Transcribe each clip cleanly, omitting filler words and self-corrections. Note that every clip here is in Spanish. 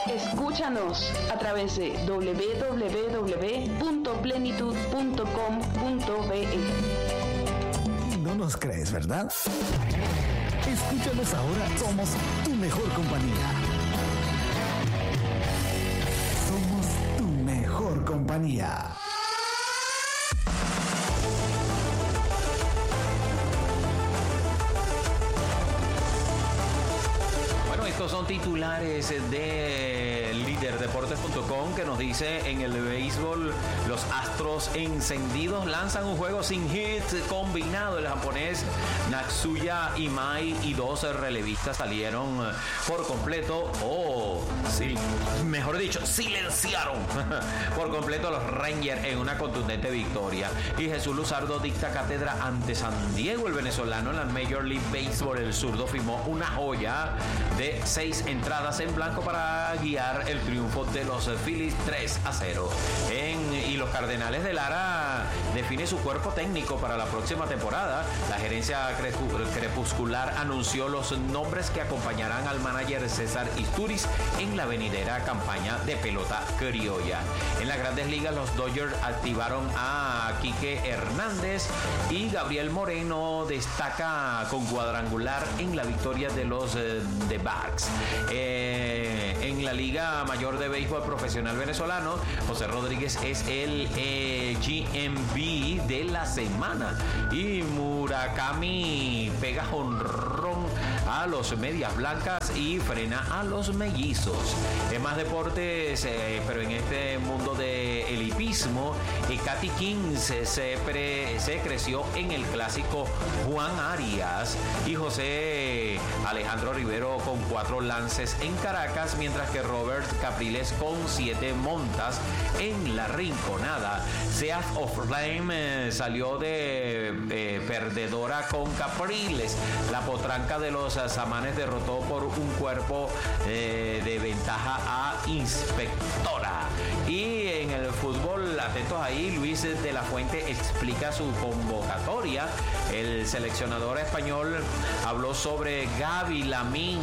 Escúchanos a través de www.plenitud.com.be. No nos crees, ¿verdad? Escúchanos ahora, somos tu mejor compañía. Somos tu mejor compañía. Estos son titulares de LíderDeportes.com que nos dice: en el béisbol, los Astros encendidos lanzan un juego sin hit combinado. El japonés Natsuya Imai y 2 relevistas salieron por completo, silenciaron por completo a los Rangers en una contundente victoria. Y Jesús Luzardo dicta cátedra ante San Diego. El venezolano en la Major League Baseball, el zurdo, firmó una joya de 6 entradas en blanco para guiar el triunfo de los Phillies 3-0. Y los Cardenales de Lara define su cuerpo técnico para la próxima temporada. La gerencia crepuscular anunció los nombres que acompañarán al manager César Isturiz en la venidera campaña de pelota criolla. En las Grandes Ligas, los Dodgers activaron a Quique Hernández y Gabriel Moreno destaca con cuadrangular en la victoria de los The Bucks. En la Liga Mayor de Béisbol Profesional Venezolano, José Rodríguez es el GMB de la semana y Murakami pega jonrón a los Medias Blancas y frena a los Mellizos. En más deportes, pero en este mundo de el hipismo, Katy King se creció en el clásico Juan Arias y José Alejandro Rivero con 4 lances en Caracas, mientras que Robert Capriles con 7 montas en la Rinconada. Seas of Flame salió de perdedora con Capriles. La potranca de los Samanes derrotó por un cuerpo de ventaja a Inspectora. Y en el fútbol, atentos ahí, Luis de la Fuente explica su convocatoria. El seleccionador español habló sobre Gaby, Lamín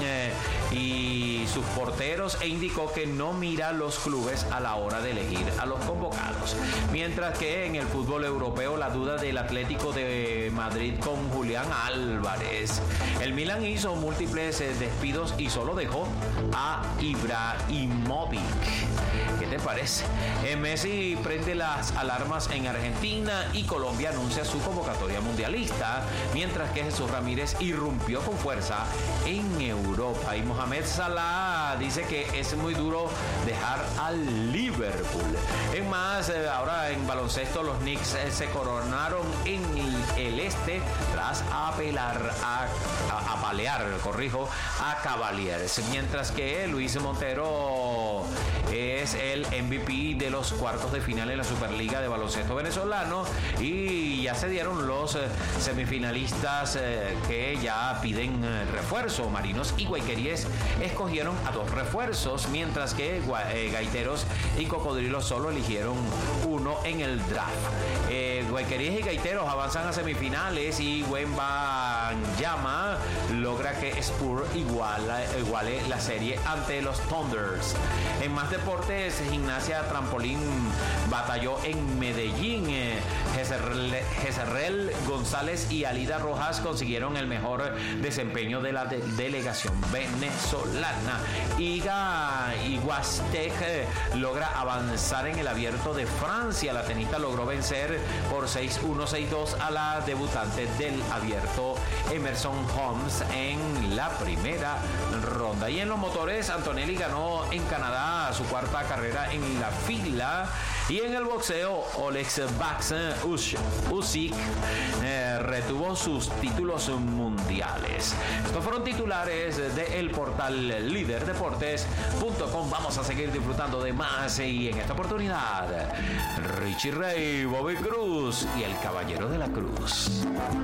y sus porteros e indicó que no mira los clubes a la hora de elegir a los convocados. Mientras que en el fútbol europeo, la duda del Atlético de Madrid con Julián Álvarez. El Milan hizo múltiples despidos y solo dejó a Ibrahimovic. ¿Qué te parece? Messi prende las alarmas en Argentina y Colombia anuncia su convocatoria mundialista, mientras que Jesús Ramírez irrumpió con fuerza en Europa. Y Mohamed Salah dice que es muy duro dejar al Liverpool. En más, ahora en baloncesto, los Knicks se coronaron en el este tras apalear a Cavaliers, mientras que Luis Montero es el MVP de los cuartos de final en la Superliga de Baloncesto Venezolano y ya se dieron los semifinalistas que ya piden refuerzo. Marinos y Guayqueríes escogieron a 2 refuerzos, mientras que Gaiteros y Cocodrilos solo eligieron uno en el draft. Guayqueríes y Gaiteros avanzan a semifinales y Wembanyama logra que Spurs iguale la serie ante los Thunders. En más deportes, Gimnasia Trampolín batalló en Medellín. Jezreel González y Alida Rojas consiguieron el mejor desempeño de la delegación venezolana. Iguastec logra avanzar en el Abierto de Francia. La tenista logró vencer por 6-1, 6-2 a la debutante del Abierto, Emerson Holmes, en la primera ronda. Y en los motores, Antonelli ganó en Canadá su 4ª carrera en la fila. Y en el boxeo, Olex Usyk retuvo sus títulos mundiales. Estos fueron titulares del portal LíderDeportes.com. Vamos a seguir disfrutando de más y en esta oportunidad, Richie Ray, Bobby Cruz y el Caballero de la Cruz.